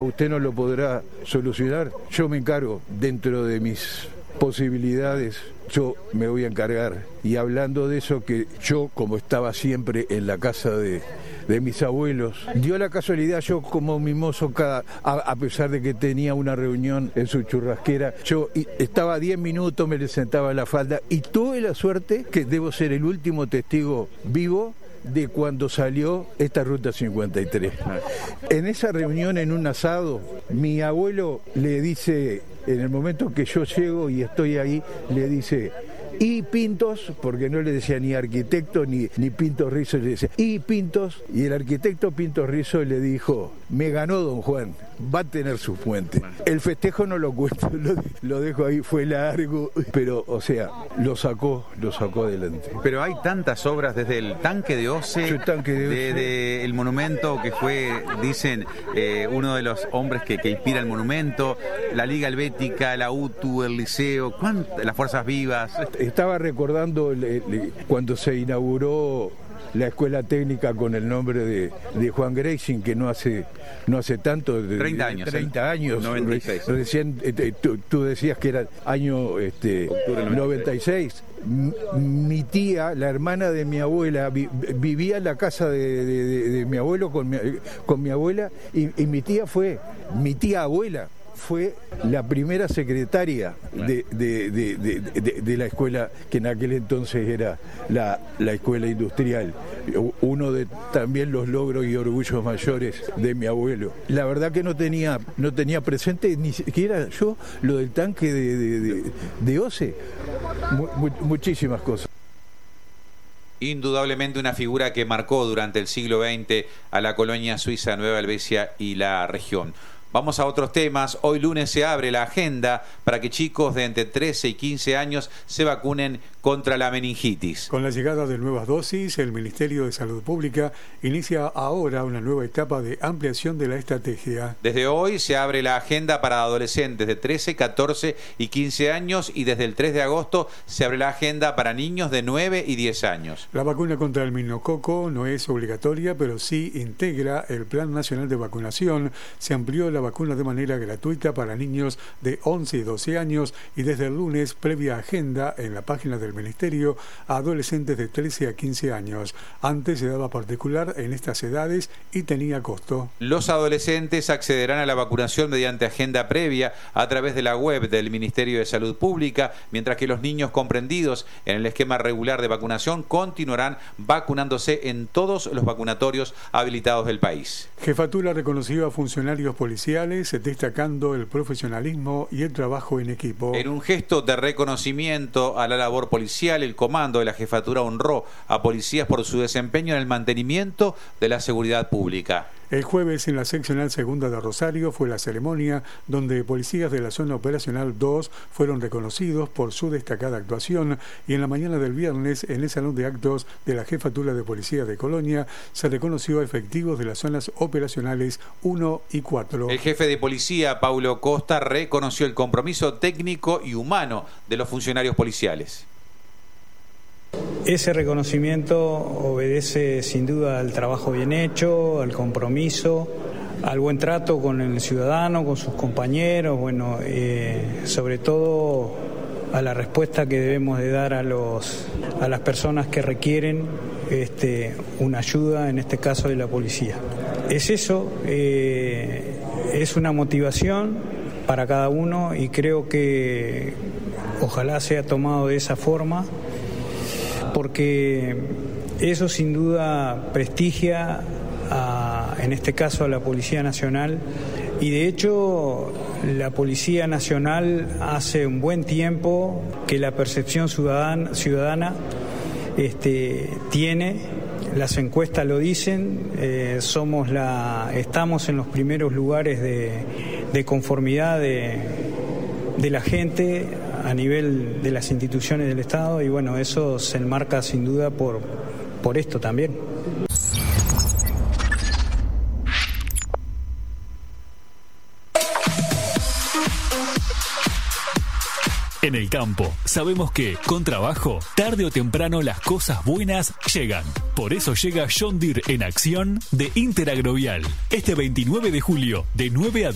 Usted no lo podrá solucionar, yo me encargo dentro de mis posibilidades, yo me voy a encargar. Y hablando de eso, que yo, como estaba siempre en la casa de mis abuelos, dio la casualidad, yo como mimoso, a pesar de que tenía una reunión en su churrasquera, yo estaba 10 minutos, me le sentaba en la falda y tuve la suerte que debo ser el último testigo vivo de cuando salió esta Ruta 53. En esa reunión, en un asado, mi abuelo le dice, en el momento que yo llego y estoy ahí, le dice: y Pintos, porque no le decía ni arquitecto ni Pintos Rizzo, le decía y Pintos, y el arquitecto Pintos Rizzo le dijo: me ganó don Juan, va a tener su fuente. El festejo no lo cuento, lo dejo ahí, fue largo, pero o sea, lo sacó adelante. Pero hay tantas obras, desde el tanque de Oce, desde el monumento que fue, dicen, uno de los hombres que inspira el monumento, la Liga Helvética, la UTU, el Liceo, las Fuerzas Vivas. Estaba recordando cuando se inauguró la escuela técnica con el nombre de Juan Greising, que no hace tanto, 30 años. 30 años. 96. Recién tú decías que era año 96. Mi tía, la hermana de mi abuela, vivía en la casa de mi abuelo con mi abuela, y mi tía abuela fue la primera secretaria de la escuela, que en aquel entonces era la escuela industrial. Uno de también los logros y orgullos mayores de mi abuelo. La verdad que no tenía presente ni siquiera yo lo del tanque de Oce. Muchísimas cosas. Indudablemente una figura que marcó durante el siglo XX a la colonia suiza Nueva Helvecia y la región. Vamos a otros temas. Hoy lunes se abre la agenda para que chicos de entre 13 y 15 años se vacunen contra la meningitis. Con la llegada de nuevas dosis, el Ministerio de Salud Pública inicia ahora una nueva etapa de ampliación de la estrategia. Desde hoy se abre la agenda para adolescentes de 13, 14 y 15 años, y desde el 3 de agosto se abre la agenda para niños de 9 y 10 años. La vacuna contra el meningococo no es obligatoria, pero sí integra el Plan Nacional de Vacunación. Se amplió la vacuna de manera gratuita para niños de 11 y 12 años, y desde el lunes, previa agenda en la página del Ministerio, a adolescentes de 13 a 15 años. Antes se daba particular en estas edades y tenía costo. Los adolescentes accederán a la vacunación mediante agenda previa a través de la web del Ministerio de Salud Pública, mientras que los niños comprendidos en el esquema regular de vacunación continuarán vacunándose en todos los vacunatorios habilitados del país. Jefatura reconoció a funcionarios policiales, destacando el profesionalismo y el trabajo en equipo. En un gesto de reconocimiento a la labor policial, el comando de la jefatura honró a policías por su desempeño en el mantenimiento de la seguridad pública. El jueves, en la seccional segunda de Rosario, fue la ceremonia donde policías de la zona operacional 2 fueron reconocidos por su destacada actuación, y en la mañana del viernes, en el salón de actos de la Jefatura de Policía de Colonia, se reconoció a efectivos de las zonas operacionales 1 y 4. El jefe de policía, Paulo Costa, reconoció el compromiso técnico y humano de los funcionarios policiales. Ese reconocimiento obedece sin duda al trabajo bien hecho, al compromiso, al buen trato con el ciudadano, con sus compañeros, sobre todo a la respuesta que debemos de dar a las personas que requieren una ayuda, en este caso de la policía. Es eso, es una motivación para cada uno, y creo que ojalá sea tomado de esa forma, porque eso sin duda prestigia en este caso a la Policía Nacional, y de hecho la Policía Nacional hace un buen tiempo que la percepción ciudadana tiene, las encuestas lo dicen, estamos en los primeros lugares de conformidad de la gente a nivel de las instituciones del Estado, y eso se enmarca sin duda por esto también. En el campo, sabemos que, con trabajo, tarde o temprano las cosas buenas llegan. Por eso llega John Deere en acción de Interagrovial. Este 29 de julio, de 9 a